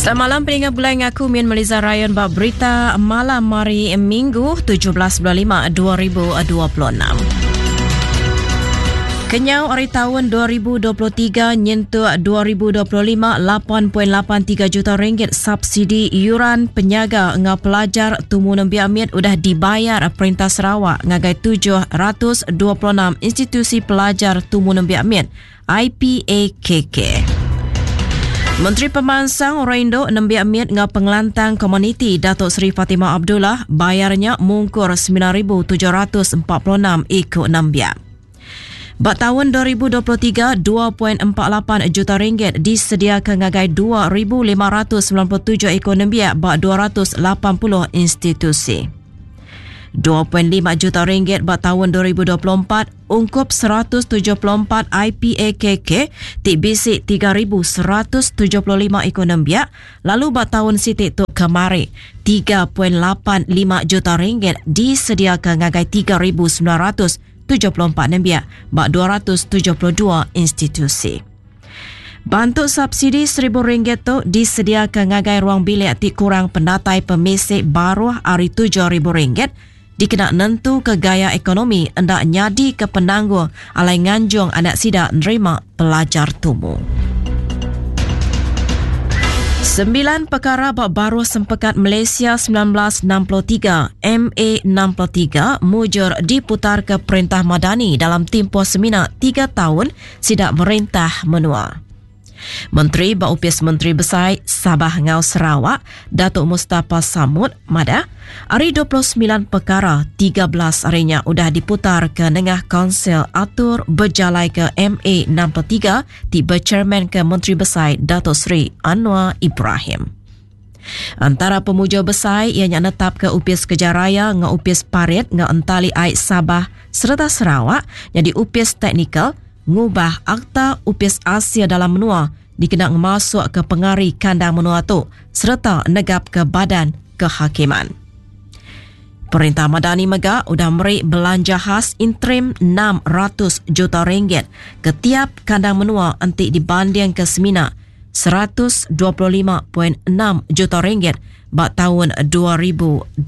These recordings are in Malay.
Selamat malam pendengar Bulai Ngaku Mian Meliza Rayon bab berita malam hari Minggu 17/5/2026. Kenyau hari tahun 2023 nyentuh 2025 8.83 juta ringgit subsidi yuran penyaga ngau pelajar tumunum biamit udah dibayar Perintah Sarawak ngagai 726 institusi pelajar tumunum biamit IPAKK. Menteri Pemansang Orindo Nembia Amit ngau pengelantang komuniti Datuk Seri Fatimah Abdullah bayarnya mungkur 9,746 ikut nembia. Bak tahun 2023, 2.48 juta ringgit disediakan ngagai 2,597 ekor nembia bak 280 institusi. 2.5 juta ringgit bak tahun 2024 ungkup 174 IPAKK TBC 3,175 ekor nembia, lalu bak tahun sitik tu kemari 3.85 juta ringgit disediakan ngagai 3,974 nembia bak 272 institusi. Bantuk subsidi RM1,000 tu disediakan ngagai ruang bilik ti kurang pendatai pemisik baru hari RM7,000 dikena nentu ke gaya ekonomi hendak nyadi ke penangguh alai nganjung anak sidak nerima pelajar tumu. 9 perkara bab baru sempekat Malaysia 1963 MA63 mujur diputar ke Perintah Madani dalam tempoh seminar 3 tahun sidak merintah menua. Menteri Baupis Menteri Besar Sabah Ngau Sarawak Datuk Mustafa Samud Mada hari 29 perkara 13 harinya udah diputar ke Nengah Kaunsil atur berjalai ke MA63 tiba Chairman ke Menteri Besar Datuk Seri Anwar Ibrahim. Antara pemuja besar ianya netap ke Upis Kejaraya ngau Upis Parit ngau Entali Air Sabah serta Sarawak jadi Upis Teknikal ngubah Akta Upis Asia dalam menua dikenak masuk ke pengari kandang menua tu serta negap ke Badan Kehakiman. Perintah Madani Mega udah meri belanja khas interim 600 juta ringgit ke tiap kandang menua antik dibanding ke semina 125.6 juta ringgit bak tahun 2022.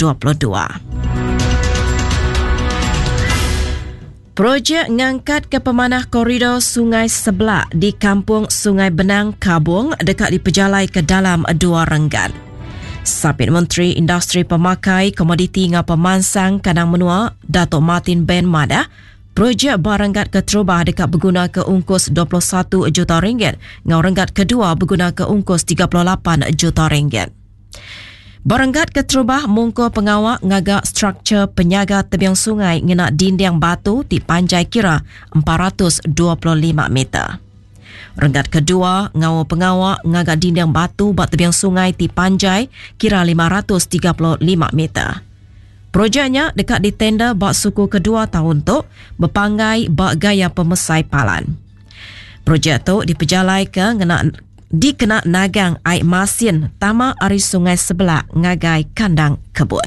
Projek ngangkat ke pemanah koridor Sungai Sebelak di Kampung Sungai Benang Kabung dekat dipejalai ke dalam 2 renggan. Sabit Menteri Industri Pemakai Komoditi ngau Pemansang Kandang Menua Datuk Martin Ben Mada, projek baranggat keterubah dekat berguna ke ungkus 21 juta ringgit ngau renggat kedua berguna ke ungkus 38 juta ringgit. Baranggat keterubah mungko pengawak ngagak struktur penyaga tebiang sungai ngena dinding batu di panjai kira 425 meter. Renggat kedua ngau pengawak ngagak dinding batu bak tebiang sungai di panjai kira 535 meter. Projeknya dekat di tenda bak suku kedua tahun tu berpanggai bak gaya pemesai palan. Projek tu dipejalai ke dikena nagang air masin tama ari Sungai Sebelak ngagai kandang kebun.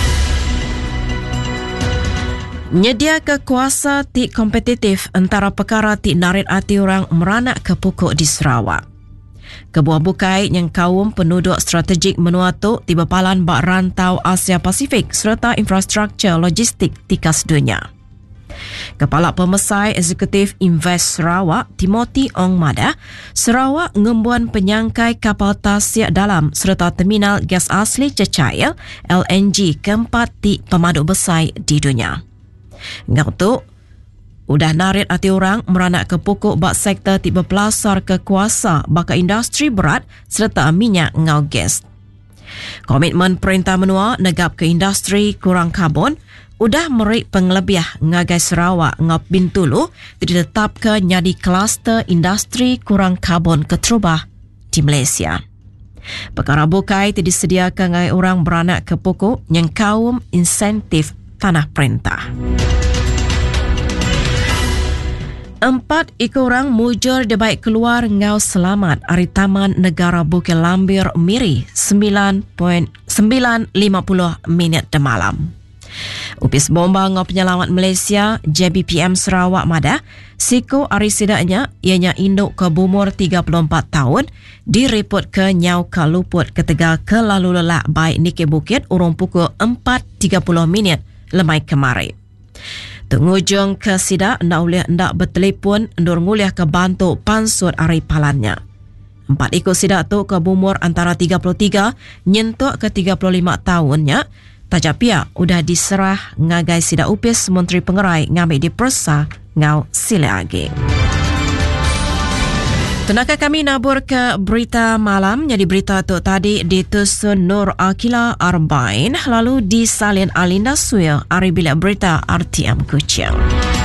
Nyedia ke kuasa ti kompetitif antara perkara ti narit hati orang meranak ke pokok di Sarawak. Kebuah bukai yang kaum penduduk strategik menua tu tiba palan bak rantau Asia Pasifik serta infrastruktur logistik tikas dunia. Kepala Pemesai Eksekutif Invest Sarawak, Timothy Ong Mada, Sarawak ngembuan penyangkai kapal tasik dalam serta terminal gas asli cecair LNG keempat di pemaduk besar di dunia. Ngau tu, udah narit hati orang meranak ke pokok bak sektor tiba pelasar ke kuasa baka industri berat serta minyak ngau gas. Komitmen Perintah Menua negap ke industri kurang karbon udah meri penglebiah ngagai Sarawak ngap Bintulu ditetapkan nyadi kluster industri kurang karbon keterubah di Malaysia. Perkara bukai disediakan ngagai orang beranak ke pokok yang kaum insentif tanah perintah. 4 ekor orang mujur dibaik keluar ngau selamat hari Taman Negara Bukit Lambir Miri 9.50 minit malam. Upis Bomba ngau Penyelamat Malaysia JBPM Sarawak Mada Siko ari sidaknya ianya induk ke bumur 34 tahun direport ke Nyau ke Luput ke Tegal ke lalu lelak baik Nike Bukit urung pukul 4.30 minit lemai kemari. Tengujung ke sidak ndak bertelepon ndur nguliah ke bantu pansut ari palannya. 4 ikut sidak tu ke bumur antara 33 nyentuk ke 35 tahunnya. Tajak pihak udah diserah ngagai sidak upis Menteri Pengerai ngambil dipersa ngau sila agi. Tunaka kami nabur ke berita malam. Jadi berita tu tadi ditusun Nur Akila Arbain lalu disalin Alinda Suya ari bila berita RTM Kuching.